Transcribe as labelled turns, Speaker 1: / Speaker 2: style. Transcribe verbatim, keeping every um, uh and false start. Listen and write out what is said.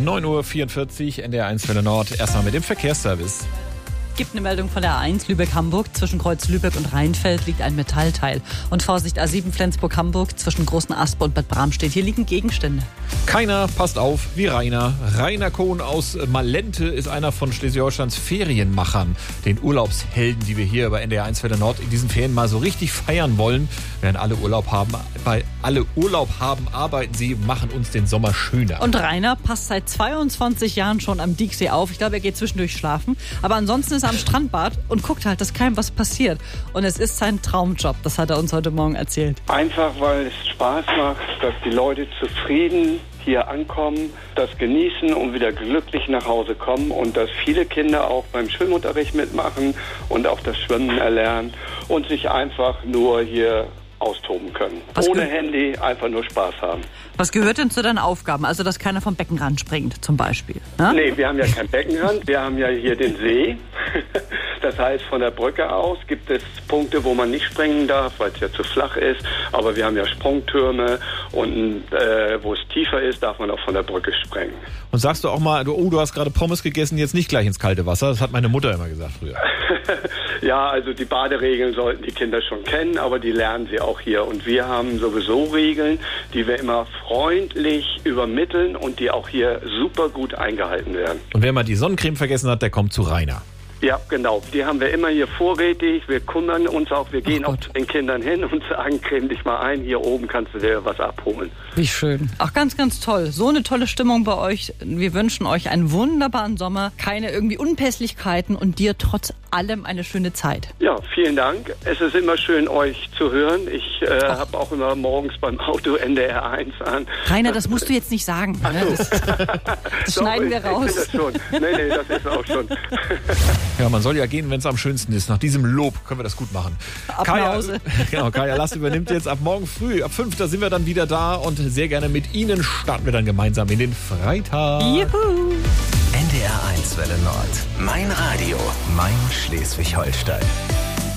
Speaker 1: neun Uhr vierundvierzig, N D R eins Welle Nord. Erstmal mit dem Verkehrsservice.
Speaker 2: Gibt eine Meldung von der A eins Lübeck-Hamburg. Zwischen Kreuz Lübeck und Rheinfeld liegt ein Metallteil. Und Vorsicht, A sieben Flensburg-Hamburg zwischen Großen Aspe und Bad Bramstedt. Hier liegen Gegenstände.
Speaker 1: Keiner passt auf wie Rainer. Rainer Kohn aus Malente ist einer von Schleswig-Holsteins Ferienmachern. Den Urlaubshelden, die wir hier bei N D R eins Welle Nord in diesen Ferien mal so richtig feiern wollen. Während alle Urlaub haben, bei alle Urlaub haben, arbeiten sie, machen uns den Sommer schöner.
Speaker 2: Und Rainer passt seit zweiundzwanzig Jahren schon am Dieksee auf. Ich glaube, er geht zwischendurch schlafen. Aber ansonsten ist er am Strandbad und guckt halt, dass keinem was passiert. Und es ist sein Traumjob, das hat er uns heute Morgen erzählt.
Speaker 3: Einfach, weil es Spaß macht, dass die Leute zufrieden hier ankommen, das genießen und wieder glücklich nach Hause kommen und dass viele Kinder auch beim Schwimmunterricht mitmachen und auch das Schwimmen erlernen und sich einfach nur hier austoben können.
Speaker 2: Was
Speaker 3: Ohne
Speaker 2: ge-
Speaker 3: Handy, einfach nur Spaß haben.
Speaker 2: Was gehört denn zu deinen Aufgaben? Also, dass keiner vom Beckenrand springt, zum Beispiel. Ne?
Speaker 3: Nee, wir haben ja kein Beckenrand, wir haben ja hier den See. Das heißt, von der Brücke aus gibt es Punkte, wo man nicht springen darf, weil es ja zu flach ist. Aber wir haben ja Sprungtürme und äh, wo es tiefer ist, darf man auch von der Brücke springen.
Speaker 1: Und sagst du auch mal, du, oh, du hast gerade Pommes gegessen, jetzt nicht gleich ins kalte Wasser? Das hat meine Mutter immer gesagt früher.
Speaker 3: Ja, also die Baderegeln sollten die Kinder schon kennen, aber die lernen sie auch hier. Und wir haben sowieso Regeln, die wir immer freundlich übermitteln und die auch hier super gut eingehalten werden.
Speaker 1: Und wer mal die Sonnencreme vergessen hat, der kommt zu Rainer.
Speaker 3: Ja, genau. Die haben wir immer hier vorrätig. Wir kümmern uns auch. Wir gehen
Speaker 2: Ach
Speaker 3: auch
Speaker 2: Gott.
Speaker 3: zu den Kindern hin und sagen, creme dich mal ein. Hier oben kannst du dir was abholen.
Speaker 2: Wie schön. Ach, ganz, ganz toll. So eine tolle Stimmung bei euch. Wir wünschen euch einen wunderbaren Sommer. Keine irgendwie Unpässlichkeiten und dir trotz allem eine schöne Zeit.
Speaker 3: Ja, vielen Dank. Es ist immer schön, euch zu hören. Ich äh, habe auch immer morgens beim Auto N D R eins an.
Speaker 2: Rainer, das musst du jetzt nicht sagen. Ne? Das, das schneiden wir
Speaker 3: Doch, ich-
Speaker 2: raus.
Speaker 3: Ich finde das schon. Nee, nee, das ist auch schon.
Speaker 1: Ja, man soll ja gehen, wenn es am schönsten ist. Nach diesem Lob können wir das gut machen.
Speaker 2: Ab nach Hause.
Speaker 1: Genau, Kaya Lass übernimmt jetzt ab morgen früh. Ab fünf, da sind wir dann wieder da und sehr gerne mit Ihnen starten wir dann gemeinsam in den Freitag.
Speaker 2: Juhu.
Speaker 4: N D R eins Welle Nord. Mein Radio, mein Schleswig-Holstein.